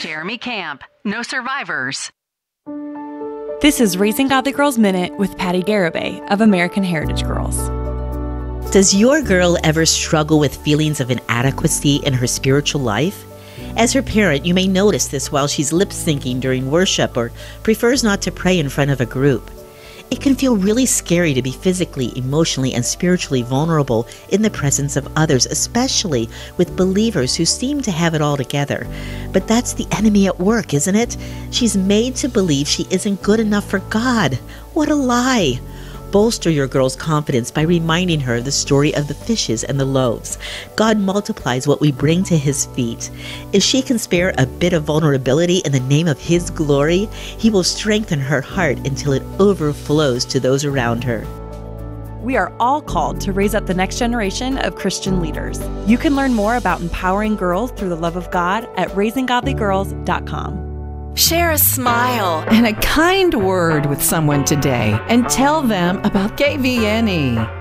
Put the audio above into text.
Jeremy Camp. No survivors. This is Raising Godly Girls Minute with Patty Garibay of American Heritage Girls. Does your girl ever struggle with feelings of inadequacy in her spiritual life? As her parent, you may notice this while she's lip-syncing during worship or prefers not to pray in front of a group. It can feel really scary to be physically, emotionally, and spiritually vulnerable in the presence of others, especially with believers who seem to have it all together. But that's the enemy at work, isn't it? She's made to believe she isn't good enough for God. What a lie! Bolster your girl's confidence by reminding her of the story of the fishes and the loaves. God multiplies what we bring to His feet. If she can spare a bit of vulnerability in the name of His glory, He will strengthen her heart until it overflows to those around her. We are all called to raise up the next generation of Christian leaders. You can learn more about empowering girls through the love of God at raisinggodlygirls.com. Share a smile and a kind word with someone today and tell them about KVNE.